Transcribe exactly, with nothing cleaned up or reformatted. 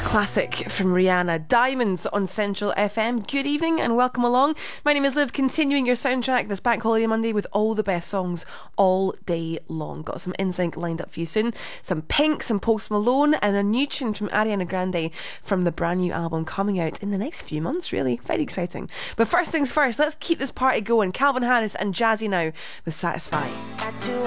Classic from Rihanna, Diamonds on Central F M. Good evening and welcome along. My name is Liv, continuing your soundtrack this Bank Holiday Monday with all the best songs all day long. Got some N Sync lined up for you soon, some Pink, some Post Malone, and a new tune from Ariana Grande from the brand new album coming out in the next few months. Really, very exciting. But first things first, let's keep this party going. Calvin Harris and Jazzy now with Satisfy.